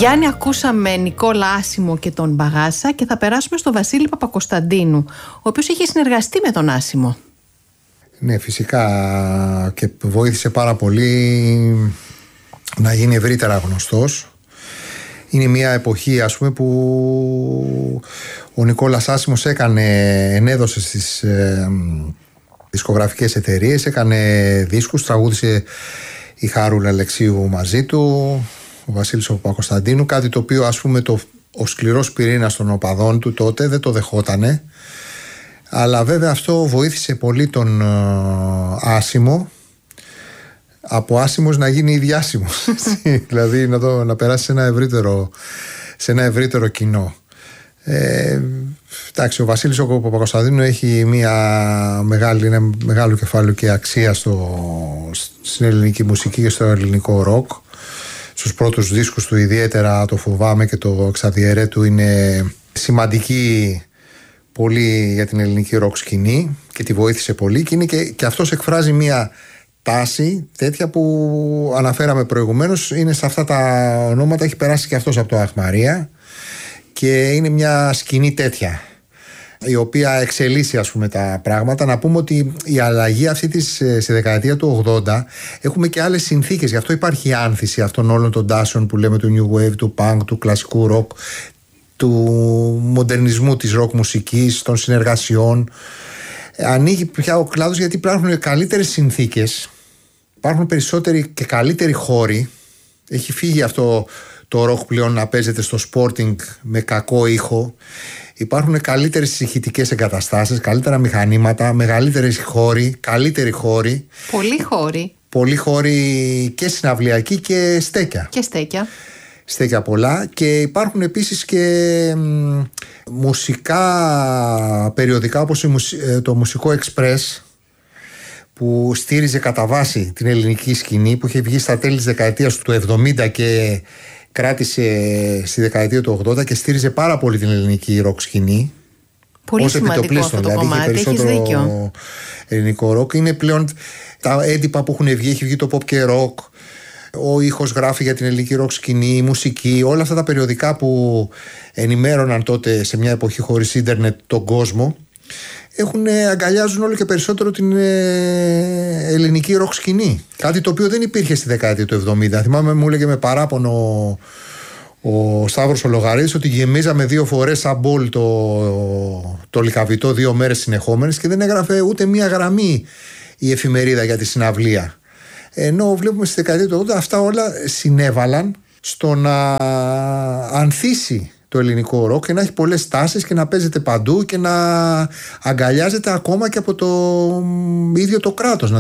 Γιάννη, ακούσαμε Νικόλα Άσιμο και τον Μπαγάσα και θα περάσουμε στο Βασίλη Παπακοσταντίνου, ο οποίος είχε συνεργαστεί με τον Άσιμο. Ναι, φυσικά, και βοήθησε πάρα πολύ να γίνει ευρύτερα γνωστός. Είναι μια εποχή, ας πούμε, που ο Νικόλας Άσιμος ενέδωσε στις δισκογραφικές εταιρείες, έκανε δίσκους, τραγούδισε η Χαρούλα Αλεξίου μαζί του, ο Βασίλης ο Παπακοσταντίνου, κάτι το οποίο, ας πούμε, ο σκληρός πυρήνας των οπαδών του τότε δεν το δεχότανε, αλλά βέβαια αυτό βοήθησε πολύ τον Άσιμο, από Άσιμος να γίνει διάσημος δηλαδή να περάσει σε ένα ευρύτερο κοινό. Εντάξει, ο Βασίλης ο Παπακοσταντίνου έχει ένα μεγάλο κεφάλαιο και αξία στην ελληνική μουσική και στο ελληνικό ροκ. Στους πρώτους δίσκους του ιδιαίτερα το Φοβάμαι και το Ξαδιαιρέ του είναι σημαντική πολύ για την ελληνική ροκ σκηνή και τη βοήθησε πολύ, και είναι και αυτός εκφράζει μια τάση τέτοια που αναφέραμε προηγουμένως. Είναι σε αυτά τα ονόματα, έχει περάσει και αυτός από το Αχ Μαρία και είναι μια σκηνή τέτοια η οποία εξελίσσει, ας πούμε, τα πράγματα. Να πούμε ότι η αλλαγή αυτή στη δεκαετία του 80 έχουμε και άλλες συνθήκες, γι' αυτό υπάρχει η άνθηση αυτών όλων των τάσεων που λέμε, του new wave, του punk, του κλασικού rock, του μοντερνισμού της rock μουσικής, των συνεργασιών. Ανοίγει πια ο κλάδος γιατί υπάρχουν καλύτερες συνθήκες, υπάρχουν περισσότεροι και καλύτεροι χώροι. Έχει φύγει αυτό το ροκ πλέον να παίζεται στο sporting με κακό ήχο. Υπάρχουν καλύτερες ηχητικές εγκαταστάσεις, καλύτερα μηχανήματα, μεγαλύτερες χώροι, καλύτεροι χώροι. Πολλοί χώροι και συναυλιακοί και στέκια. Στέκια πολλά, και υπάρχουν επίσης και μουσικά περιοδικά όπως το Μουσικό Εξπρές, που στήριζε κατά βάση την ελληνική σκηνή, που είχε βγει στα τέλη της δεκαετίας του 70 και κράτησε στη δεκαετία του 80 και στήριζε πάρα πολύ την ελληνική ροκ σκηνή. Πολύ σημαντικό αυτό το δηλαδή κομμάτι, έχεις δίκιο. Ελληνικό ροκ είναι πλέον τα έντυπα που έχουν βγει, έχει βγει το pop και rock, ο ήχος γράφει για την ελληνική ροκ σκηνή, η μουσική, όλα αυτά τα περιοδικά που ενημέρωναν τότε σε μια εποχή χωρίς ίντερνετ τον κόσμο, αγκαλιάζουν όλο και περισσότερο την ελληνική ροκ σκηνή. Κάτι το οποίο δεν υπήρχε στη δεκαετία του 70. Θυμάμαι, μου έλεγε με παράπονο ο Σταύρος ο Λογαρίδης ότι γεμίζαμε 2 φορές σαν μπολ το Λυκαβητό 2 μέρες συνεχόμενες και δεν έγραφε ούτε μία γραμμή η εφημερίδα για τη συναυλία. Ενώ βλέπουμε στη δεκαετία του 80 αυτά όλα συνέβαλαν στο να ανθίσει το ελληνικό ροκ και να έχει πολλές τάσεις και να παίζεται παντού και να αγκαλιάζεται ακόμα και από το ίδιο το κράτος,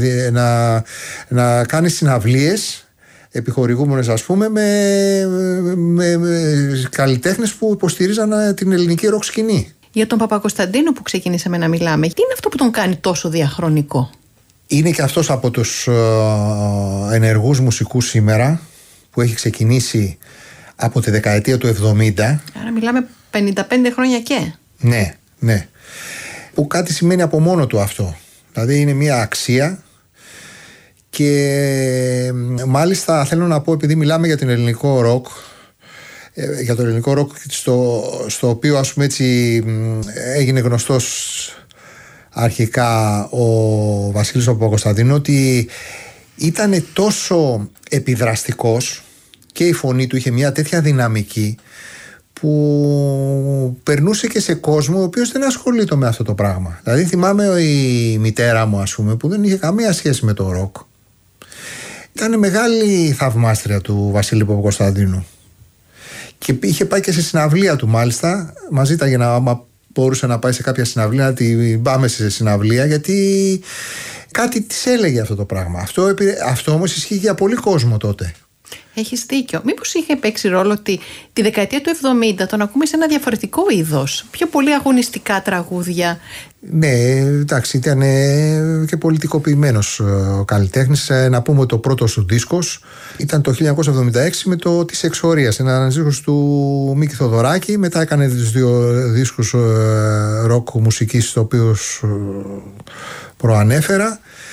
να κάνει συναυλίες επιχορηγούμενες, ας πούμε, με καλλιτέχνες που υποστηρίζαν την ελληνική ροκ σκηνή. Για τον Παπακοσταντίνο που ξεκινήσαμε να μιλάμε, τι είναι αυτό που τον κάνει τόσο διαχρονικό? Είναι και αυτός από τους ενεργούς μουσικούς σήμερα, που έχει ξεκινήσει από τη δεκαετία του 70. Άρα μιλάμε 55 χρόνια και. Ναι. Που κάτι σημαίνει από μόνο του αυτό. Δηλαδή είναι μια αξία. Και μάλιστα θέλω να πω, επειδή μιλάμε για την ελληνικό ροκ, για το ελληνικό ροκ στο οποίο, ας πούμε, έτσι έγινε γνωστός αρχικά ο Βασίλης ο Παπακοσταντίνου, ότι ήταν τόσο επιδραστικός και η φωνή του είχε μια τέτοια δυναμική που περνούσε και σε κόσμο ο οποίος δεν ασχολείται με αυτό το πράγμα. Δηλαδή θυμάμαι η μητέρα μου, ας πούμε, που δεν είχε καμία σχέση με το ροκ, ήταν μεγάλη θαυμάστρια του Βασίλη Παπακοσταντίνου και είχε πάει και σε συναυλία του, μάλιστα μας ζήταγε άμα μπορούσε να πάει σε κάποια συναυλία, να την πάμε σε συναυλία, γιατί κάτι της έλεγε αυτό το πράγμα. Αυτό όμως ισχύει για πολύ κόσμο τότε. Έχεις δίκιο. Μήπως είχε παίξει ρόλο ότι τη δεκαετία του 70 τον ακούμε σε ένα διαφορετικό είδος, πιο πολύ αγωνιστικά τραγούδια? Ναι, εντάξει, ήταν και πολιτικοποιημένος ο καλλιτέχνης. Να πούμε ότι το πρώτο του δίσκος ήταν το 1976 με το «Της Εξορίας», ένα δίσκος του Μίκη Θοδωράκη. Μετά έκανε τους 2 δίσκους ροκ μουσικής, το οποίους προανέφερα.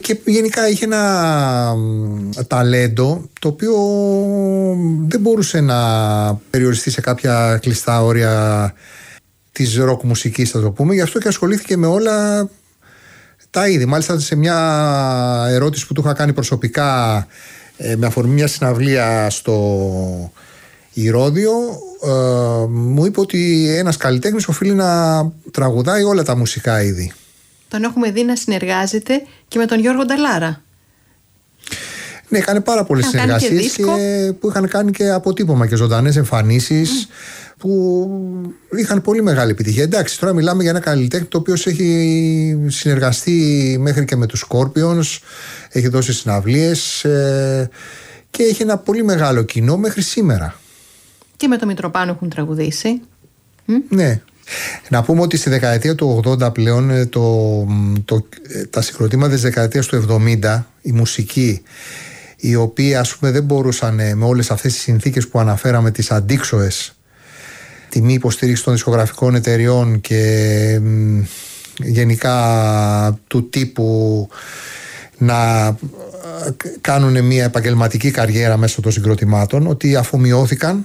Και γενικά είχε ένα ταλέντο το οποίο δεν μπορούσε να περιοριστεί σε κάποια κλειστά όρια της ροκ μουσικής, θα το πούμε. Γι' αυτό και ασχολήθηκε με όλα τα είδη. Μάλιστα σε μια ερώτηση που του είχα κάνει προσωπικά με αφορμή μια συναυλία στο Ηρώδειο, μου είπε ότι ένας καλλιτέχνης οφείλει να τραγουδάει όλα τα μουσικά είδη. Τον έχουμε δει να συνεργάζεται και με τον Γιώργο Νταλάρα. Ναι, έκανε πάρα πολλές συνεργασίες που είχαν κάνει και αποτύπωμα και ζωντανές εμφανίσεις που είχαν πολύ μεγάλη επιτυχία. Εντάξει, τώρα μιλάμε για ένα καλλιτέχνη το οποίος έχει συνεργαστεί μέχρι και με τους Scorpions, έχει δώσει συναυλίες και έχει ένα πολύ μεγάλο κοινό μέχρι σήμερα. Και με τον Μητροπάνο έχουν τραγουδήσει. Ναι. Να πούμε ότι στη δεκαετία του 80 πλέον τα συγκροτήματα της δεκαετίας του 70, η μουσική, οι οποίοι ας πούμε δεν μπορούσαν με όλες αυτές τις συνθήκες που αναφέραμε, τις αντίξωες, τη μη υποστήριξη των δισκογραφικών εταιριών και γενικά του τύπου να κάνουν μια επαγγελματική καριέρα μέσω των συγκροτημάτων, ότι αφομοιώθηκαν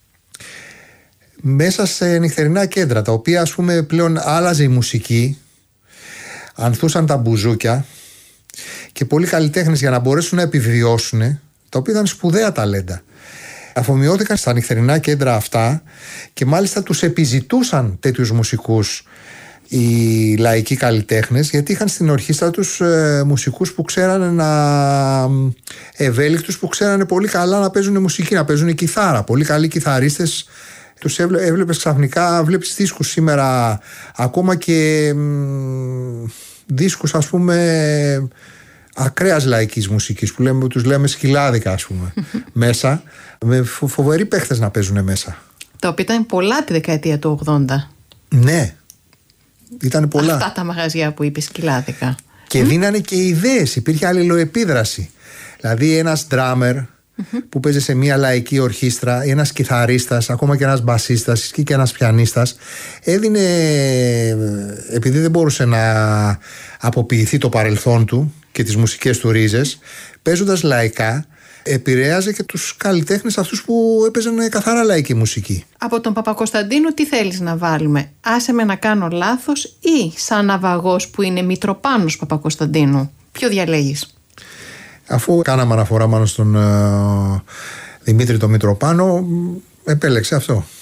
μέσα σε νυχτερινά κέντρα, τα οποία ας πούμε πλέον άλλαζε η μουσική, ανθούσαν τα μπουζούκια και πολλοί καλλιτέχνες για να μπορέσουν να επιβιώσουν, τα οποία ήταν σπουδαία ταλέντα, αφομοιώθηκαν στα νυχτερινά κέντρα αυτά και μάλιστα τους επιζητούσαν τέτοιους μουσικούς οι λαϊκοί καλλιτέχνες, γιατί είχαν στην ορχήστρα τους μουσικούς που ξέρανε ευέλικτους, που ξέρανε πολύ καλά να παίζουν μουσική, να παίζουν κιθάρα, πολύ καλοί κιθαρίστες. Τους έβλεπες ξαφνικά, βλέπεις δίσκους σήμερα, ακόμα και δίσκους ας πούμε ακραίας λαϊκής μουσικής που τους λέμε σκυλάδικα ας πούμε μέσα, με φοβεροί παίχτες να παίζουν μέσα. Τα οποία ήταν πολλά τη δεκαετία του 80. Ναι, ήταν πολλά. Αυτά τα μαγαζιά που είπες σκυλάδικα. Και δίνανε και ιδέες, υπήρχε αλληλοεπίδραση. Δηλαδή ένας ντράμερ που παίζει σε μια λαϊκή ορχήστρα, ένας κιθαρίστας, ακόμα και ένας μπασίστας και ένας πιανίστας, έδινε, επειδή δεν μπορούσε να αποποιηθεί το παρελθόν του και τις μουσικές του ρίζες, παίζοντας λαϊκά, επηρέαζε και τους καλλιτέχνες αυτούς που έπαιζαν καθαρά λαϊκή μουσική. Από τον Παπακοσταντίνου τι θέλεις να βάλουμε? Άσε με να κάνω λάθος ή σαν ναυαγός που είναι Μητροπάνος Παπακοσταντίνου? Ποιο διαλέγεις? Αφού κάναμε αναφορά μάλλον στον Δημήτρη τον Μητροπάνο, επέλεξε αυτό.